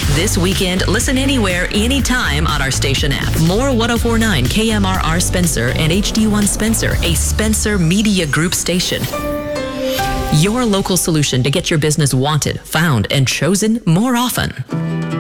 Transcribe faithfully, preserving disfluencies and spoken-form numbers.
This weekend, listen anywhere, anytime on our station app. More one oh four point nine K M R R Spencer and H D one Spencer, a Spencer Media Group station. Your local solution to get your business wanted, found, and chosen more often.